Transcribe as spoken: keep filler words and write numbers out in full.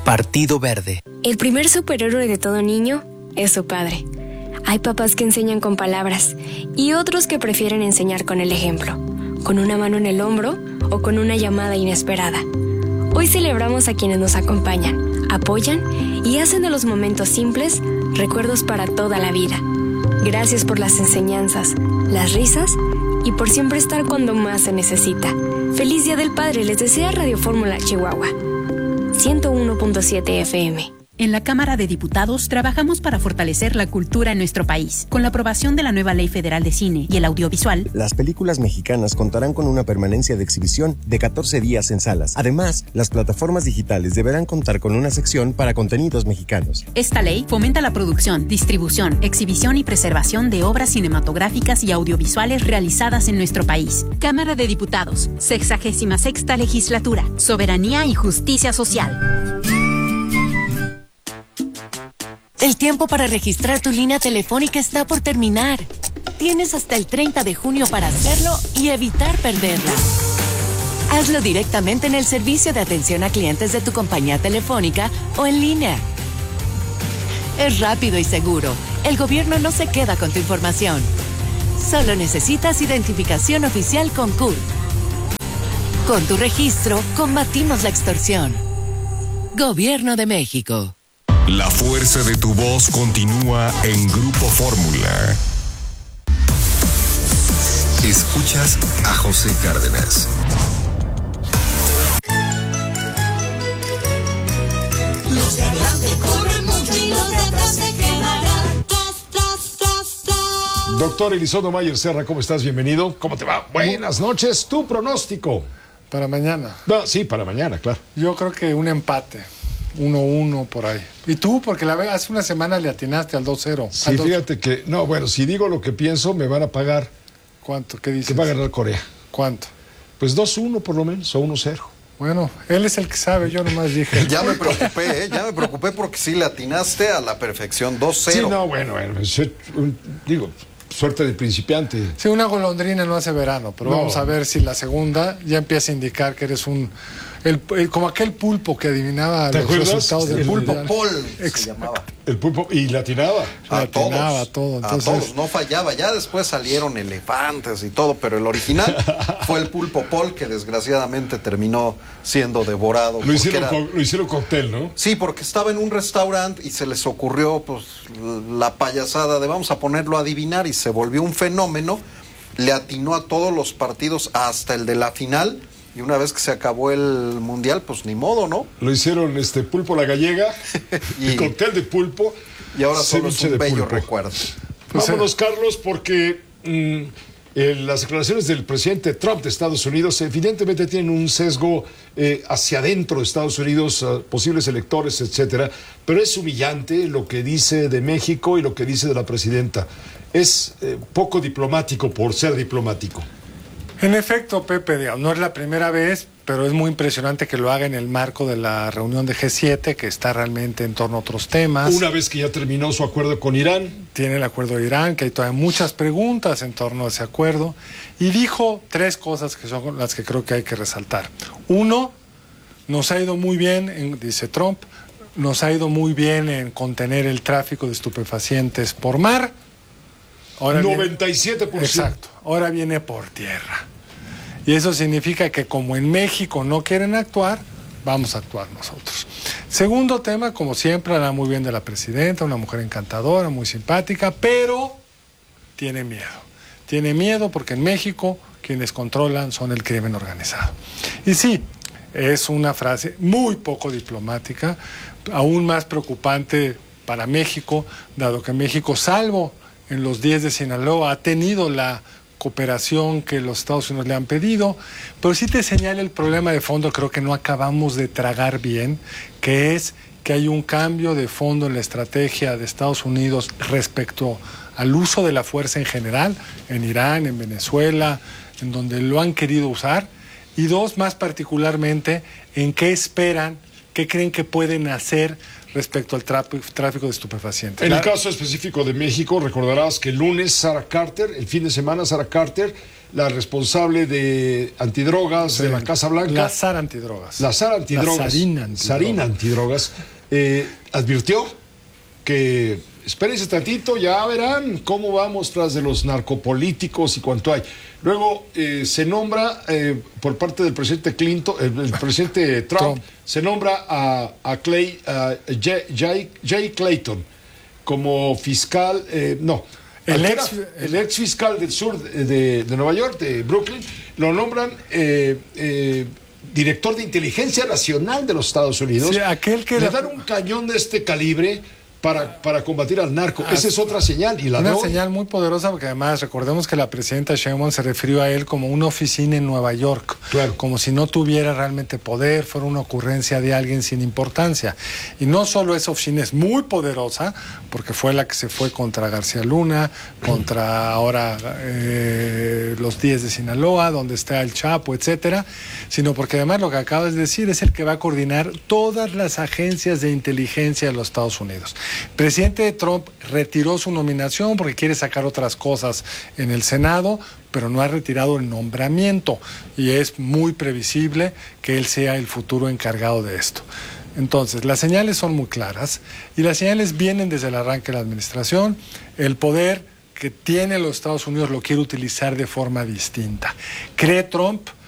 Partido Verde. El primer superhéroe de todo niño es su padre. Hay papás que enseñan con palabras y otros que prefieren enseñar con el ejemplo, con una mano en el hombro o con una llamada inesperada. Hoy celebramos a quienes nos acompañan, apoyan y hacen de los momentos simples recuerdos para toda la vida. Gracias por las enseñanzas, las risas y por siempre estar cuando más se necesita. Feliz Día del Padre les desea Radio Fórmula Chihuahua. ciento uno punto siete F M. En la Cámara de Diputados trabajamos para fortalecer la cultura en nuestro país. Con la aprobación de la nueva Ley Federal de Cine y el Audiovisual, las películas mexicanas contarán con una permanencia de exhibición de catorce días en salas. Además, las plataformas digitales deberán contar con una sección para contenidos mexicanos. Esta ley fomenta la producción, distribución, exhibición y preservación de obras cinematográficas y audiovisuales realizadas en nuestro país. Cámara de Diputados, sexagésima sexta Legislatura, Soberanía y Justicia Social. El tiempo para registrar tu línea telefónica está por terminar. Tienes hasta el treinta de junio para hacerlo y evitar perderla. Hazlo directamente en el servicio de atención a clientes de tu compañía telefónica o en línea. Es rápido y seguro. El gobierno no se queda con tu información. Solo necesitas identificación oficial con C U R. Con tu registro, combatimos la extorsión. Gobierno de México. La fuerza de tu voz continúa en Grupo Fórmula. Escuchas a José Cárdenas. Los de adelante corren mucho y los de atrás se quedarán. Tras, tras, tras, tras. Doctor Elizondo Mayer Serra, ¿cómo estás? Bienvenido. ¿Cómo te va? Buenas noches. ¿Tu pronóstico? Para mañana. No, sí, para mañana, claro. Yo creo que un empate. uno uno por ahí. ¿Y tú? Porque la hace una semana le atinaste al dos cero. Sí, fíjate que... No, bueno, si digo lo que pienso, me van a pagar... ¿Cuánto? ¿Qué dices? Que va a ganar Corea. ¿Cuánto? Pues dos uno por lo menos, o uno cero. Bueno, él es el que sabe, yo nomás dije. Ya me preocupé, ¿eh? Ya me preocupé porque sí le atinaste a la perfección, dos cero. Sí, no, bueno, bueno, digo... Suerte de principiante. Sí, una golondrina no hace verano, pero no. Vamos a ver si la segunda ya empieza a indicar que eres un... El, el, como aquel pulpo que adivinaba los acuerdas? resultados del el pulpo mundial. Paul Ex se llamaba. El pulpo, y la atinaba. A la todos, atinaba todo. Entonces... a todos, no fallaba. Ya después salieron elefantes y todo, pero el original fue el pulpo Paul, que desgraciadamente terminó siendo devorado. Lo hicieron, era... con, lo hicieron cóctel, ¿no? Sí, porque estaba en un restaurante y se les ocurrió pues la payasada de vamos a ponerlo a adivinar y se volvió un fenómeno. Le atinó a todos los partidos hasta el de la final. Y una vez que se acabó el mundial, pues ni modo, ¿no? Lo hicieron este pulpo la gallega, y, el cóctel de pulpo. Y ahora solo es un bello pulpo. recuerdo. Pues Vámonos, eh. Carlos, porque mmm, eh, las declaraciones del presidente Trump de Estados Unidos evidentemente tienen un sesgo eh, hacia adentro de Estados Unidos, uh, posibles electores, etcétera. Pero es humillante lo que dice de México y lo que dice de la presidenta. Es eh, poco diplomático por ser diplomático. En efecto, Pepe, no es la primera vez, pero es muy impresionante que lo haga en el marco de la reunión de G siete, que está realmente en torno a otros temas. Una vez que ya terminó su acuerdo con Irán. Tiene el acuerdo de Irán, que hay todavía muchas preguntas en torno a ese acuerdo. Y dijo tres cosas que son las que creo que hay que resaltar. Uno, nos ha ido muy bien, en, dice Trump, nos ha ido muy bien en contener el tráfico de estupefacientes por mar. Ahora noventa y siete por ciento. Viene, exacto. Ahora viene por tierra. Y eso significa que como en México no quieren actuar, vamos a actuar nosotros. Segundo tema, como siempre, habla muy bien de la presidenta, una mujer encantadora, muy simpática, pero tiene miedo. Tiene miedo porque en México quienes controlan son el crimen organizado. Y sí, es una frase muy poco diplomática, aún más preocupante para México, dado que México, salvo en los diez de Sinaloa, ha tenido la cooperación que los Estados Unidos le han pedido, pero sí te señala el problema de fondo, creo que no acabamos de tragar bien, que es que hay un cambio de fondo en la estrategia de Estados Unidos respecto al uso de la fuerza en general, en Irán, en Venezuela, en donde lo han querido usar, y dos, más particularmente, en qué esperan, qué creen que pueden hacer respecto al tráfico de estupefacientes. En La... el caso específico de México, recordarás que el lunes Sarah Carter, el fin de semana Sarah Carter, la responsable de antidrogas sí, de la Casa Blanca. La Sara Antidrogas. La Sara Antidrogas. La Sarina Antidrogas. Sarina Antidrogas eh, advirtió que espérense tantito, ya verán cómo vamos tras de los narcopolíticos y cuánto hay. Luego eh, se nombra eh, por parte del presidente Clinton, el, el presidente Trump, Trump, se nombra a, a Clay, a Jay, Jay Clayton como fiscal, eh, no, el ex, el ex fiscal del sur de, de Nueva York, de Brooklyn, lo nombran eh, eh, director de inteligencia nacional de los Estados Unidos. Sí, aquel que le era... dan un cañón de este calibre Para, para combatir al narco. Ah, esa es otra señal. Y la una de señal muy poderosa, porque además recordemos que la presidenta Sheinbaum se refirió a él como una oficina en Nueva York, claro, como si no tuviera realmente poder, fuera una ocurrencia de alguien sin importancia. Y no solo esa oficina es muy poderosa, porque fue la que se fue contra García Luna, contra ahora eh, los diez de Sinaloa, donde está el Chapo, etcétera, sino porque además lo que acabas de decir es el que va a coordinar todas las agencias de inteligencia de los Estados Unidos. El presidente Trump retiró su nominación porque quiere sacar otras cosas en el Senado, pero no ha retirado el nombramiento y es muy previsible que él sea el futuro encargado de esto. Entonces, las señales son muy claras y las señales vienen desde el arranque de la administración. El poder que tiene los Estados Unidos lo quiere utilizar de forma distinta. Cree Trump